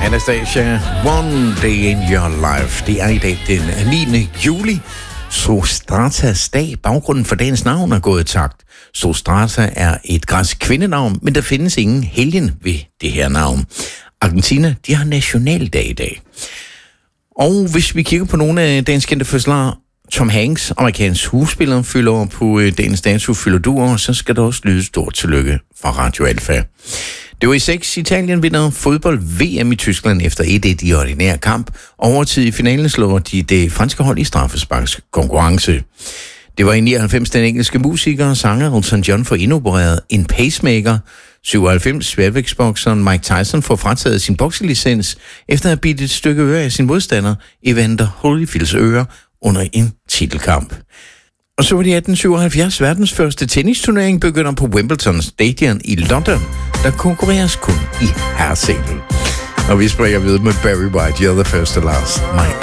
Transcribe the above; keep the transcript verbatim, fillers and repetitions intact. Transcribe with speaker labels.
Speaker 1: Anastasia, One Day in Your Life. Det er i dag den niende juli. Sostratas dag. Baggrunden for dagens navn er gået i takt. Sostrata er et græsk kvindenavn, men der findes ingen helgen ved det her navn. Argentina, de har nationaldag i dag. Og hvis vi kigger på nogle af dagens kendte fødsler, Tom Hanks, amerikansk skuespiller, fylder over på dagens dato, fylder du over, så skal der også lyde stort tillykke fra Radio Alfa. Det var i seks. Italien vinder fodbold-V M i Tyskland efter et et i ordinær kamp. Overtid i finalen slår de det franske hold i straffesparkskonkurrence. Det var i nioghalvfems den engelske musiker og sanger Elton John får indopereret en pacemaker. syvoghalvfems sværvægtsbokseren Mike Tyson får frataget sin bokselicens efter at have bidt et stykke øre af sin modstander Evander Holyfields øre under en titelkamp. Og så var det atten syvoghalvfjerds verdens første tennisturnering begynder på Wimbledon Stadion i London. Der konkurreres kun i herresinglen. Og vi springer videre med Barry White, You're the First and Last. My